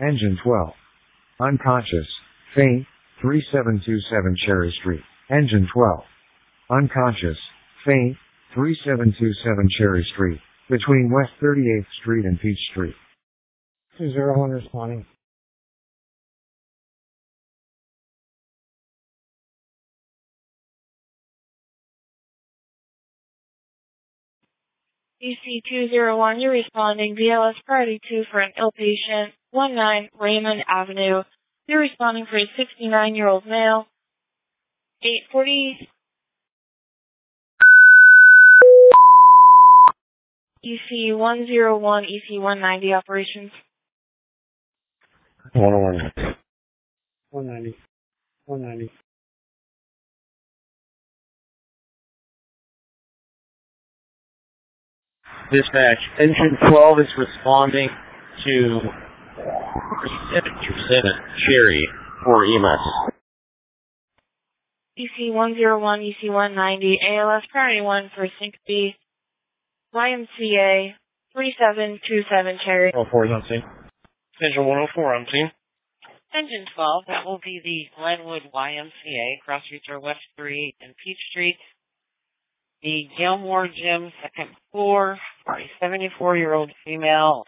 Engine 12. Unconscious. Faint. 3727 Cherry Street. Engine 12. Unconscious. Faint. 3727 Cherry Street. Between West 38th Street and Peach Street. 201 responding. EC201, you're responding BLS Priority 2 for an inpatient, 19 Raymond Avenue. You're responding for a 69-year-old male, 840. EC101, EC190 operations. 101. 190. 190. Dispatch, Engine 12 is responding to 3727 Cherry for EMS. EC101, EC190, ALS Priority 1 for Syncope, YMCA, 3727 Cherry. 104 is on scene. Engine 104 on scene. Engine 12, that will be the Glenwood YMCA, cross streets are West 3 and Peach Street. The Gilmore Gym, second floor, for a 74-year-old female